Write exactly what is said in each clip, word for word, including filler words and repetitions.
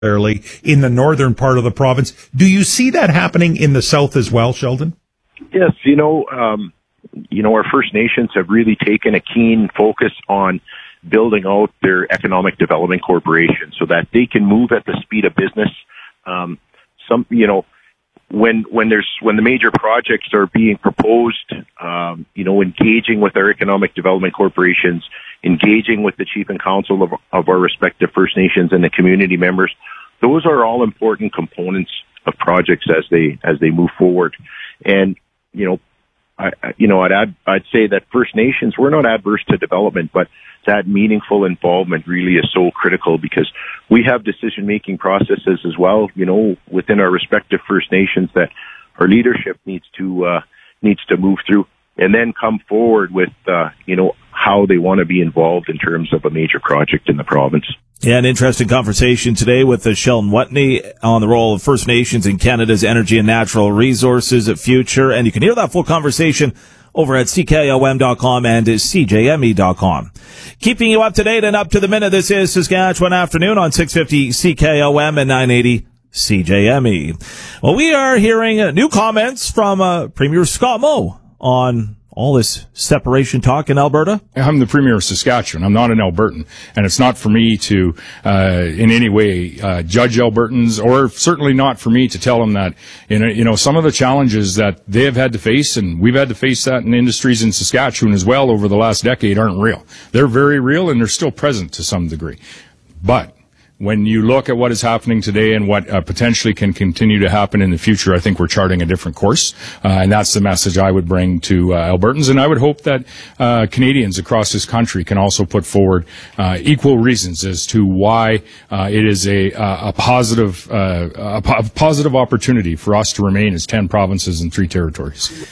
Early in the northern part of the province. Do you see that happening in the south as well, Sheldon? Yes, you know, um, you know, our First Nations have really taken a keen focus on building out their economic development corporation so that they can move at the speed of business. Um, some, you know, when when there's when the major projects are being proposed, um, you know, engaging with our economic development corporations, engaging with the chief and council of, of our respective First Nations and the community members, those are all important components of projects as they as they move forward. And you know, I you know I'd add, I'd say that First Nations, we're not adverse to development, but that meaningful involvement really is so critical because we have decision making processes as well, you know, within our respective First Nations that our leadership needs to uh, needs to move through, and then come forward with uh, you know how they want to be involved in terms of a major project in the province. Yeah, an interesting conversation today with uh, Sheldon Whitney on the role of First Nations in Canada's energy and natural resources future. And you can hear that full conversation over at C K O M dot com and C J M E dot com. Keeping you up to date and up to the minute, this is Saskatchewan Afternoon on six fifty C K O M and nine eighty C J M E. Well, we are hearing uh, new comments from uh, Premier Scott Moe on all this separation talk in Alberta. I'm the Premier of Saskatchewan. I'm not an Albertan. And it's not for me to, uh, in any way, uh, judge Albertans, or certainly not for me to tell them that, you know, you know, some of the challenges that they have had to face, and we've had to face that in industries in Saskatchewan as well over the last decade, aren't real. They're very real, and they're still present to some degree. But when you look at what is happening today and what uh, potentially can continue to happen in the future, I think we're charting a different course. Uh, and that's the message I would bring to uh, Albertans. And I would hope that uh, Canadians across this country can also put forward uh, equal reasons as to why uh, it is a, uh, a positive uh, a, po- a positive opportunity for us to remain as ten provinces and three territories.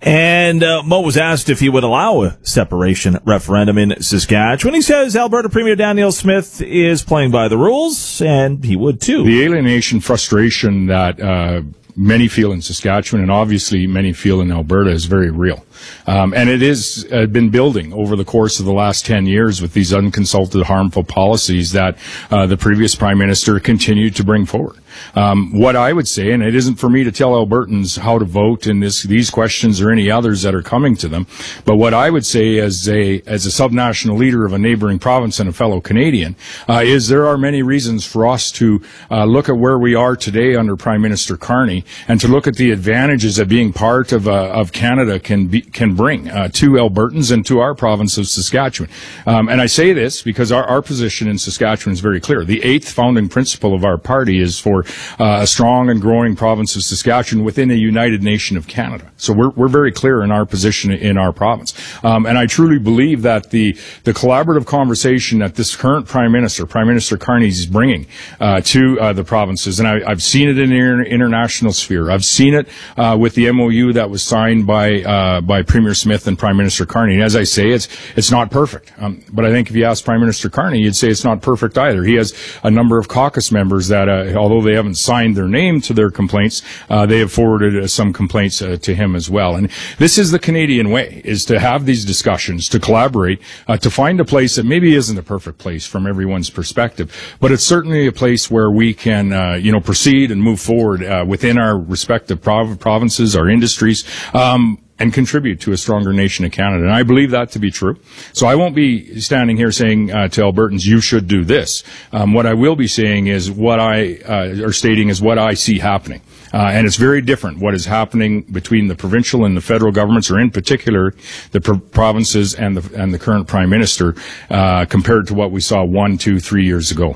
And uh, Moe was asked if he would allow a separation referendum in Saskatchewan. He says Alberta Premier Danielle Smith is playing by the rules, and he would too. The alienation frustration that uh, many feel in Saskatchewan, and obviously many feel in Alberta, is very real. Um, and it has uh, been building over the course of the last ten years with these unconsulted, harmful policies that uh, the previous Prime Minister continued to bring forward. Um, what I would say, and it isn't for me to tell Albertans how to vote in this, these questions or any others that are coming to them, but what I would say as a as a subnational leader of a neighboring province and a fellow Canadian uh, is there are many reasons for us to uh, look at where we are today under Prime Minister Carney and to look at the advantages that being part of uh, of Canada can be can bring uh, to Albertans and to our province of Saskatchewan. Um, and I say this because our, our position in Saskatchewan is very clear. The eighth founding principle of our party is for uh, a strong and growing province of Saskatchewan within a united nation of Canada. So we're we're very clear in our position in our province. Um, and I truly believe that the the collaborative conversation that this current Prime Minister, Prime Minister Carney, is bringing uh, to uh, the provinces, and I, I've seen it in the inter- international sphere. I've seen it uh, with the M O U that was signed by uh, by Premier Smith and Prime Minister Carney. And as I say, it's it's not perfect. Um, but I think if you ask Prime Minister Carney, you'd say it's not perfect either. He has a number of caucus members that, uh, although they haven't signed their name to their complaints, uh, they have forwarded uh, some complaints uh, to him as well. And this is the Canadian way, is to have these discussions, to collaborate, uh, to find a place that maybe isn't a perfect place from everyone's perspective, but it's certainly a place where we can, uh, you know, proceed and move forward uh, within our respective prov- provinces, our industries, um, and contribute to a stronger nation of Canada. And I believe that to be true. So I won't be standing here saying uh, to Albertans, you should do this. Um, what I will be saying is what I, uh, or stating is what I see happening. Uh, and it's very different what is happening between the provincial and the federal governments, or in particular the pro- provinces and the, and the current Prime Minister, uh, compared to what we saw one, two, three years ago.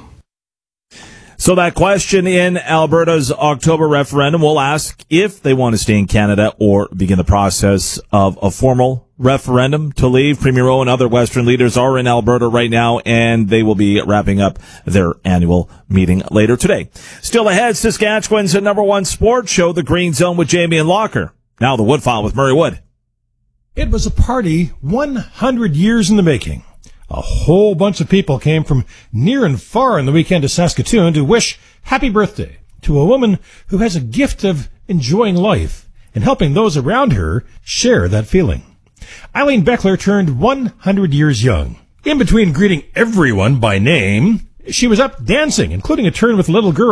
So that question in Alberta's October referendum will ask if they want to stay in Canada or begin the process of a formal referendum to leave. Premier Moe and other Western leaders are in Alberta right now, and they will be wrapping up their annual meeting later today. Still ahead, Saskatchewan's number one sports show, The Green Zone with Jamie and Locker. Now the Woodfile with Murray Wood. It was a party one hundred years in the making. A whole bunch of people came from near and far in the weekend to Saskatoon to wish happy birthday to a woman who has a gift of enjoying life and helping those around her share that feeling. Eileen Beckler turned one hundred years young. In between greeting everyone by name She was up dancing, including a turn with a little girl.